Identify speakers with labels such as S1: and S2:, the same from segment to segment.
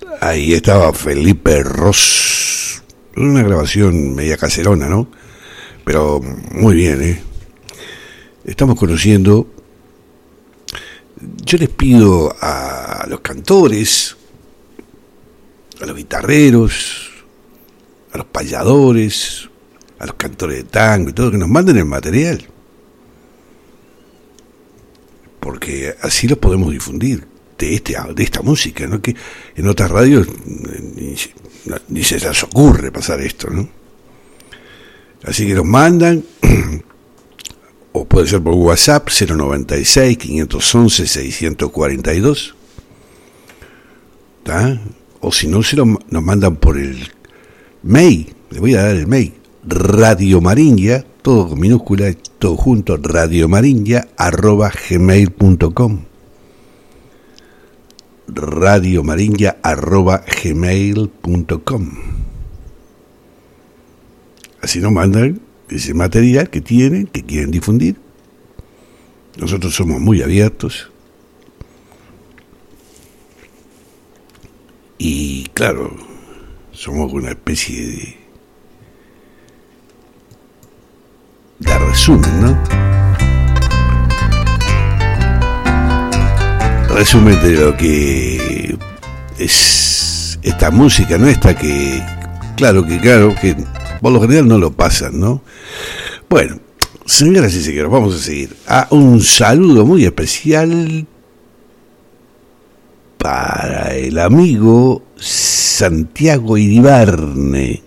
S1: Ahí estaba Felipe Ros. Una grabación media caserona, ¿no? Pero muy bien, ¿eh? Estamos conociendo. Yo les pido a los cantores, a los guitarreros, a los payadores, a los cantores de tango y todo, que nos manden el material. Porque así los podemos difundir de esta música, ¿no? Que en otras radios ni se les ocurre pasar esto, ¿no? Así que nos mandan, o puede ser por WhatsApp, 096-511-642, ¿tá? O si no, nos mandan por el mail, les voy a dar el mail, Radio Maringia, todo con minúscula, todo junto, radiomaringia@gmail.com, radiomaringia@gmail.com. Así nos mandan ese material que tienen, que quieren difundir. Nosotros somos muy abiertos. Y claro, somos una especie de resumen, ¿no? Resumen de lo que es esta música nuestra, que claro que por lo general no lo pasan, ¿no? Bueno, señoras y señores, vamos a seguir. Un saludo muy especial para el amigo Santiago Iribarne.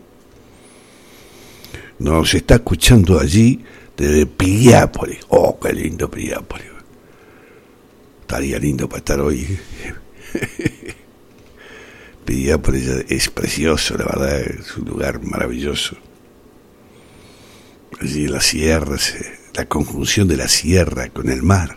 S1: Nos está escuchando allí desde Piriápolis. Oh, qué lindo Piriápolis. Estaría lindo para estar hoy. Piriápolis es precioso, la verdad, es un lugar maravilloso. Allí en las sierras, la conjunción de la sierra con el mar.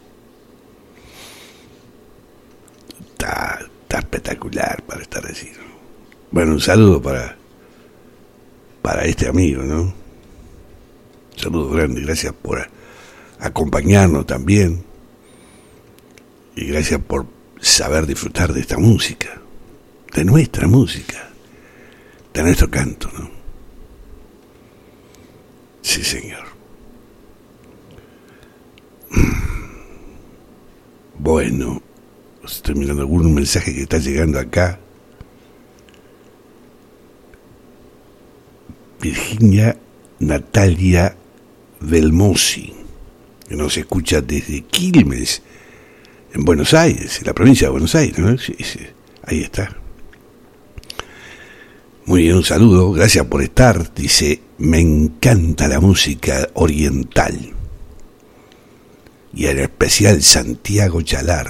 S1: Está espectacular para estar allí, ¿no? Bueno, un saludo para este amigo, ¿no? Un saludo grande, gracias por acompañarnos también. Y gracias por saber disfrutar de esta música, de nuestra música, de nuestro canto, ¿no? Sí, señor. Bueno, estoy mirando algún mensaje que está llegando acá. Virginia Natalia Belmosi, que nos escucha desde Quilmes, en Buenos Aires, en la provincia de Buenos Aires, ¿no? Sí, ahí está. Muy bien, un saludo, gracias por estar. Dice, me encanta la música oriental, y en especial Santiago Chalar.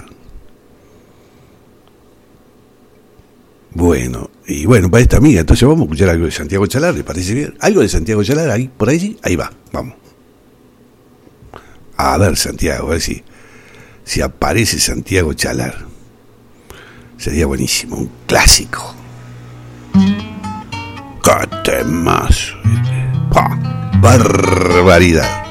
S1: Bueno, y bueno, para esta amiga, entonces vamos a escuchar algo de Santiago Chalar, ¿le parece bien? Algo de Santiago Chalar, ahí, por ahí sí, ahí va, vamos. A ver, Santiago, a ver si aparece Santiago Chalar. Sería buenísimo, un clásico. ¡Qué temazo! ¡Pah! ¡Barbaridad!